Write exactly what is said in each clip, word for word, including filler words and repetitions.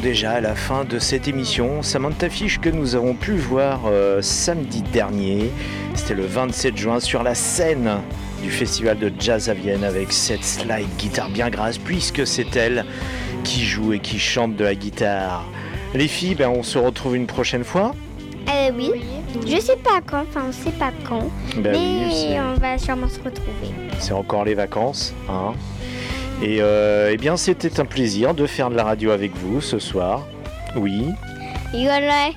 déjà à la fin de cette émission. Samantha Fish que nous avons pu voir euh, samedi dernier. C'était le vingt-sept juin sur la scène du Festival de Jazz à Vienne avec cette slide guitare bien grasse puisque c'est elle qui joue et qui chante de la guitare. Les filles, ben, on se retrouve une prochaine fois. Euh, oui. Je sais pas quand, enfin on sait pas quand, ben mais oui, on va sûrement se retrouver. C'est encore les vacances, hein. Et euh, eh bien c'était un plaisir de faire de la radio avec vous ce soir. Oui. Yola,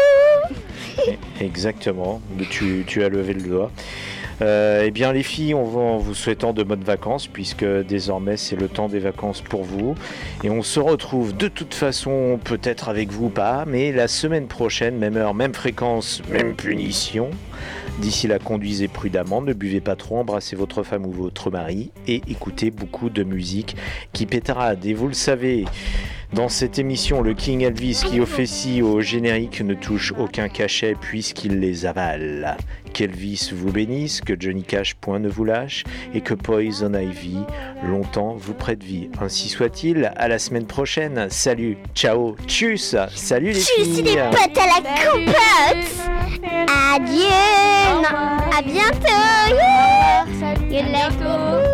Exactement, tu, tu as levé le doigt. Euh, eh bien les filles, on va en vous souhaitant de bonnes vacances puisque désormais c'est le temps des vacances pour vous et on se retrouve de toute façon peut-être avec vous ou pas, mais la semaine prochaine, même heure, même fréquence, même punition. D'ici là, conduisez prudemment, ne buvez pas trop, embrassez votre femme ou votre mari et écoutez beaucoup de musique qui pétarade. Et vous le savez, dans cette émission, le King Elvis qui officie au générique ne touche aucun cachet puisqu'il les avale. Qu'Elvis vous bénisse, que Johnny Cash point ne vous lâche et que Poison Ivy longtemps vous prête vie. Ainsi soit-il, à la semaine prochaine. Salut, ciao, tchuss, salut les filles. Tchuss les potes à la compote. Adieu. Non, à bientôt. Salut, à bientôt.